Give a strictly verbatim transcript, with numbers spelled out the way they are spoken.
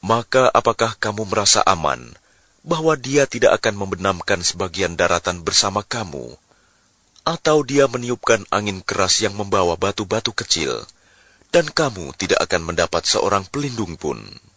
Maka apakah kamu merasa aman bahwa dia tidak akan membenamkan sebagian daratan bersama kamu, atau dia meniupkan angin keras yang membawa batu-batu kecil, dan kamu tidak akan mendapat seorang pelindung pun?